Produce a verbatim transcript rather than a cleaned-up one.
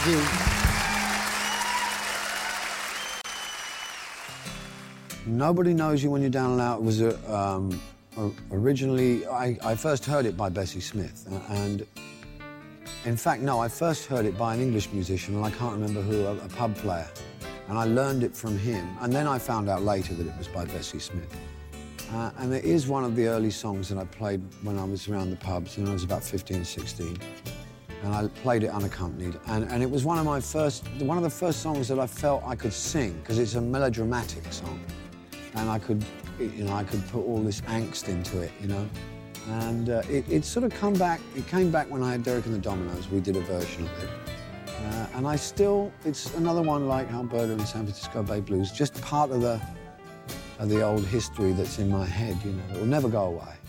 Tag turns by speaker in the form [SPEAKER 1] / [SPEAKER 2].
[SPEAKER 1] Thank you. Nobody Knows You When You're Down and Out was a, um, originally, I, I first heard it by Bessie Smith. And in fact, no, I first heard it by an English musician, and I can't remember who, a, a pub player. And I learned it from him. And then I found out later that it was by Bessie Smith. Uh, and it is one of the early songs that I played when I was around the pubs, when I was about fifteen, sixteen. And I played it unaccompanied. And, and it was one of my first, one of the first songs that I felt I could sing, because it's a melodramatic song. And I could, you know, I could put all this angst into it, you know. And uh, it, it sort of come back, it came back when I had Derek and the Dominos. We did a version of it. Uh, and I still, it's another one like Alberta and San Francisco Bay Blues, just part of the, of the old history that's in my head, you know, it will never go away.